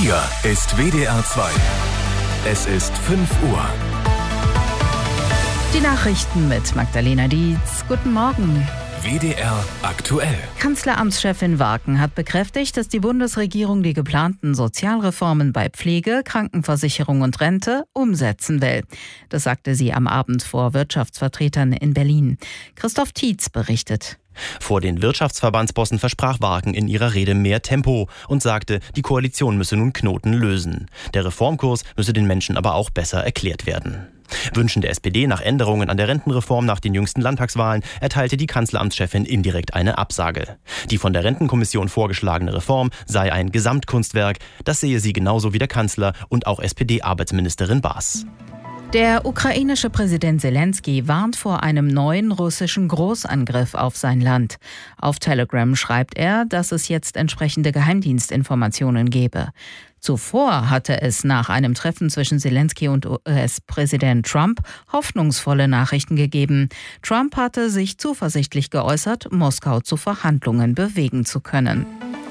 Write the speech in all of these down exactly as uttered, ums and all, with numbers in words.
Hier ist W D R zwei. Es ist fünf Uhr. Die Nachrichten mit Magdalena Dietz. Guten Morgen. W D R aktuell. Kanzleramtschefin Warken hat bekräftigt, dass die Bundesregierung die geplanten Sozialreformen bei Pflege, Krankenversicherung und Rente umsetzen will. Das sagte sie am Abend vor Wirtschaftsvertretern in Berlin. Christoph Tietz berichtet. Vor den Wirtschaftsverbandsbossen versprach Warken in ihrer Rede mehr Tempo und sagte, die Koalition müsse nun Knoten lösen. Der Reformkurs müsse den Menschen aber auch besser erklärt werden. Wünschen der S P D nach Änderungen an der Rentenreform nach den jüngsten Landtagswahlen erteilte die Kanzleramtschefin indirekt eine Absage. Die von der Rentenkommission vorgeschlagene Reform sei ein Gesamtkunstwerk. Das sehe sie genauso wie der Kanzler und auch S P D-Arbeitsministerin Baas. Der ukrainische Präsident Zelensky warnt vor einem neuen russischen Großangriff auf sein Land. Auf Telegram schreibt er, dass es jetzt entsprechende Geheimdienstinformationen gebe. Zuvor hatte es nach einem Treffen zwischen Zelensky und U S-Präsident Trump hoffnungsvolle Nachrichten gegeben. Trump hatte sich zuversichtlich geäußert, Moskau zu Verhandlungen bewegen zu können.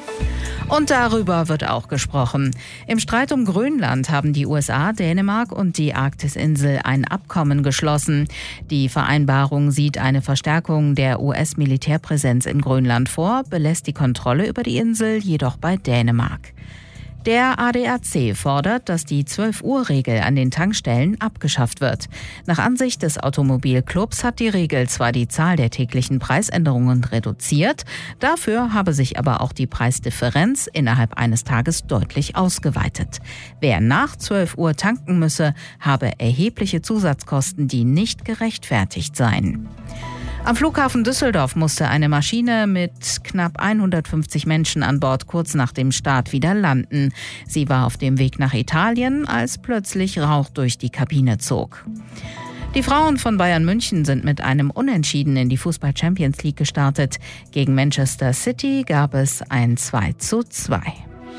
Und darüber wird auch gesprochen. Im Streit um Grönland haben die U S A, Dänemark und die Arktisinsel ein Abkommen geschlossen. Die Vereinbarung sieht eine Verstärkung der U S-Militärpräsenz in Grönland vor, belässt die Kontrolle über die Insel jedoch bei Dänemark. Der A D A C fordert, dass die zwölf-Uhr-Regel an den Tankstellen abgeschafft wird. Nach Ansicht des Automobilclubs hat die Regel zwar die Zahl der täglichen Preisänderungen reduziert, dafür habe sich aber auch die Preisdifferenz innerhalb eines Tages deutlich ausgeweitet. Wer nach zwölf Uhr tanken müsse, habe erhebliche Zusatzkosten, die nicht gerechtfertigt seien. Am Flughafen Düsseldorf musste eine Maschine mit knapp hundertfünfzig Menschen an Bord kurz nach dem Start wieder landen. Sie war auf dem Weg nach Italien, als plötzlich Rauch durch die Kabine zog. Die Frauen von Bayern München sind mit einem Unentschieden in die Fußball-Champions League gestartet. Gegen Manchester City gab es ein zwei zu zwei.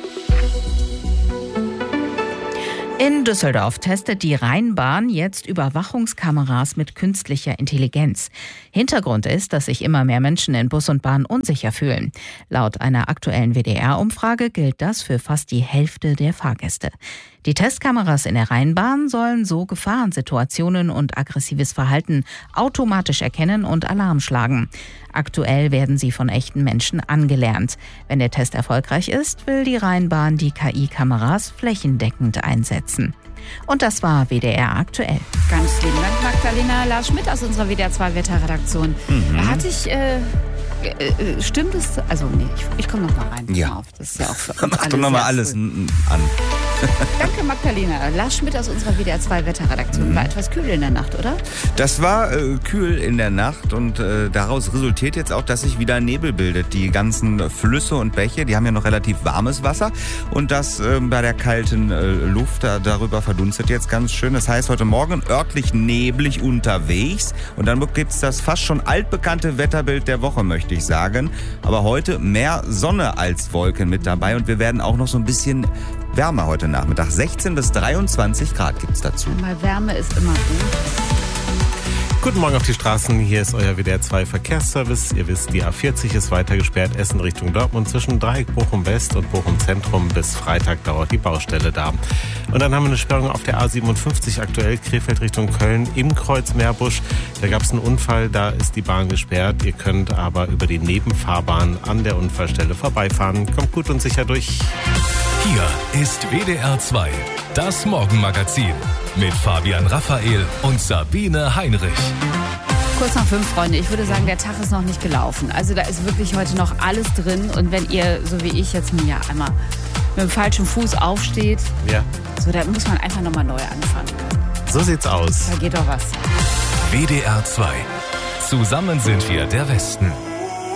In Düsseldorf testet die Rheinbahn jetzt Überwachungskameras mit künstlicher Intelligenz. Hintergrund ist, dass sich immer mehr Menschen in Bus und Bahn unsicher fühlen. Laut einer aktuellen W D R-Umfrage gilt das für fast die Hälfte der Fahrgäste. Die Testkameras in der Rheinbahn sollen so Gefahrensituationen und aggressives Verhalten automatisch erkennen und Alarm schlagen. Aktuell werden sie von echten Menschen angelernt. Wenn der Test erfolgreich ist, will die Rheinbahn die K I-Kameras flächendeckend einsetzen. Und das war W D R aktuell. Ganz lieben Dank, Magdalena. Lars Schmidt aus unserer W D R zwei Wetterredaktion. Mhm. Hatte ich... Äh Äh, stimmt es? Also nee, ich, ich komme noch mal rein. Ja. Auf. Das ist ja auch für uns Mach doch noch mal alles an. Danke, Magdalena. Lars Schmidt aus unserer W D R zwei Wetterredaktion. Mhm. War etwas kühl in der Nacht, oder? Das war äh, kühl in der Nacht und äh, daraus resultiert jetzt auch, dass sich wieder Nebel bildet. Die ganzen Flüsse und Bäche, die haben ja noch relativ warmes Wasser und das äh, bei der kalten äh, Luft, da, darüber verdunstet jetzt ganz schön. Das heißt, heute Morgen örtlich neblig unterwegs und dann gibt es das fast schon altbekannte Wetterbild der Woche, möchte ich sagen. Aber heute mehr Sonne als Wolken mit dabei und wir werden auch noch so ein bisschen wärmer heute Nachmittag. sechzehn bis dreiundzwanzig Grad gibt's dazu. Mal Wärme ist immer gut. Guten Morgen auf die Straßen, hier ist euer W D R zwei Verkehrsservice. Ihr wisst, die A vierzig ist weiter gesperrt, Essen Richtung Dortmund zwischen Dreieck Bochum West und Bochum Zentrum. Bis Freitag dauert die Baustelle da. Und dann haben wir eine Sperrung auf der A siebenundfünfzig aktuell, Krefeld Richtung Köln im Kreuz Meerbusch. Da gab es einen Unfall, da ist die Bahn gesperrt. Ihr könnt aber über die Nebenfahrbahn an der Unfallstelle vorbeifahren. Kommt gut und sicher durch. Hier ist W D R zwei, das Morgenmagazin mit Fabian Raphael und Sabine Heinrich. Kurz nach fünf, Freunde. Ich würde sagen, der Tag ist noch nicht gelaufen. Also da ist wirklich heute noch alles drin. Und wenn ihr, so wie ich, jetzt ja einmal mit dem falschen Fuß aufsteht, ja. so, da muss man einfach nochmal neu anfangen. So sieht's aus. Da geht doch was. W D R zwei. Zusammen sind wir der Westen.